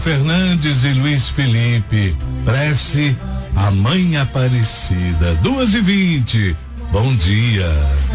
Fernandes e Luiz Felipe. Prece à Mãe Aparecida. 2h20. Bom dia.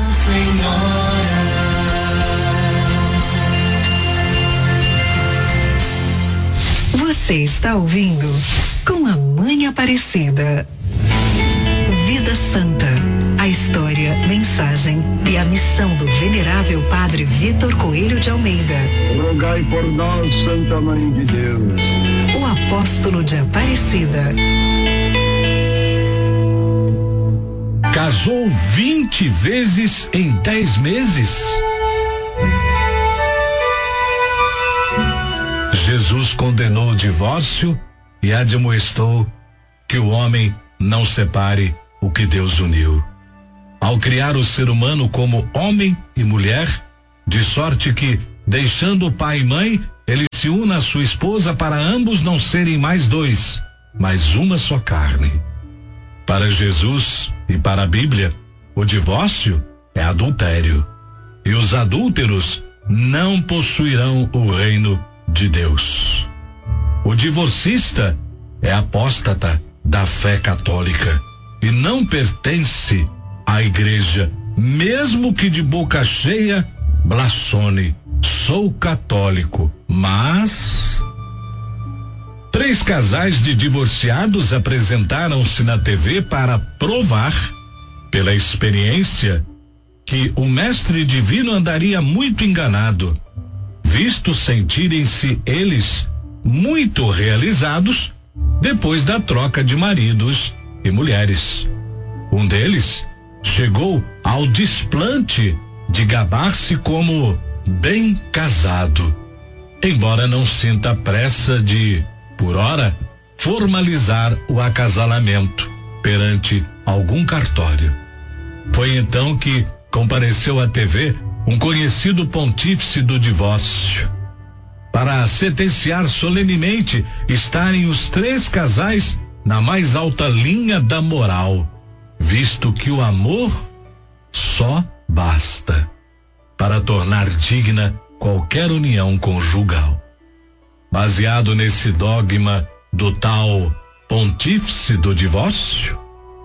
Você está ouvindo Com a Mãe Aparecida. Vida Santa. A história, mensagem e a missão do venerável Padre Vitor Coelho de Almeida. Rogai por nós, Santa Mãe de Deus. O apóstolo de Aparecida. Casou 20 vezes em 10 meses? Jesus condenou o divórcio e admoestou que o homem não separe o que Deus uniu. Ao criar o ser humano como homem e mulher, de sorte que, deixando o pai e mãe, ele se une à sua esposa para ambos não serem mais dois, mas uma só carne. Para Jesus e para a Bíblia, o divórcio é adultério, e os adúlteros não possuirão o reino de Deus. O divorcista é apóstata da fé católica e não pertence à igreja, mesmo que de boca cheia blasfeme: sou católico. Mas 3 casais de divorciados apresentaram-se na TV para provar, pela experiência, que o mestre divino andaria muito enganado, visto sentirem-se eles muito realizados depois da troca de maridos e mulheres. Um deles chegou ao desplante de gabar-se como bem casado, embora não sinta a pressa de, por ora, formalizar o acasalamento perante algum cartório. Foi então que compareceu à TV um conhecido pontífice do divórcio, para sentenciar solenemente estarem os 3 casais na mais alta linha da moral, visto que o amor só basta para tornar digna qualquer união conjugal. Baseado nesse dogma do tal pontífice do divórcio,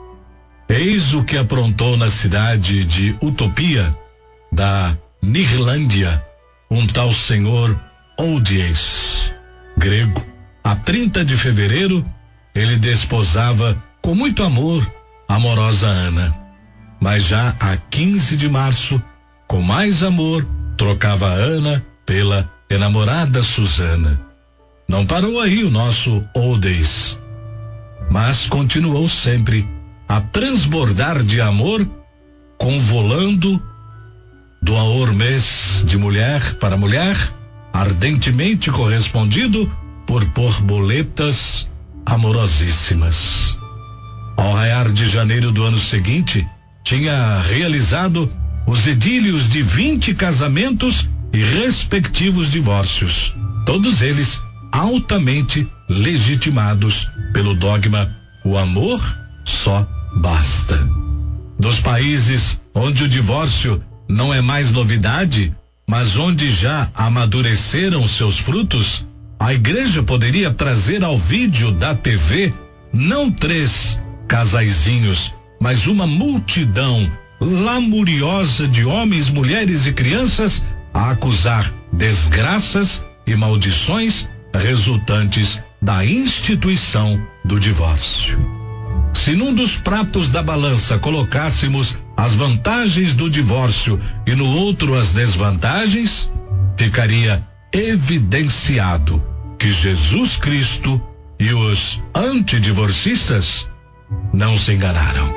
eis o que aprontou na cidade de Utopia, da Nirlândia, um tal senhor Oudies, grego. A 30 de fevereiro, ele desposava com muito amor a amorosa Ana, mas já a 15 de março, com mais amor, trocava a Ana pela enamorada Susana. Não parou aí o nosso Oudies, mas continuou sempre a transbordar de amor, convolando do amor-mês de mulher para mulher, ardentemente correspondido por borboletas amorosíssimas. Ao raiar de janeiro do ano seguinte, tinha realizado os idílios de 20 casamentos e respectivos divórcios, todos eles altamente legitimados pelo dogma: o amor só basta. Dos países onde o divórcio não é mais novidade, mas onde já amadureceram seus frutos, a igreja poderia trazer ao vídeo da TV não 3 casaizinhos, mas uma multidão lamuriosa de homens, mulheres e crianças a acusar desgraças e maldições resultantes da instituição do divórcio. Se num dos pratos da balança colocássemos as vantagens do divórcio e no outro as desvantagens, ficaria evidenciado que Jesus Cristo e os antidivorcistas não se enganaram.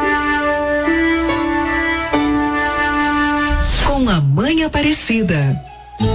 Com a Mãe Aparecida.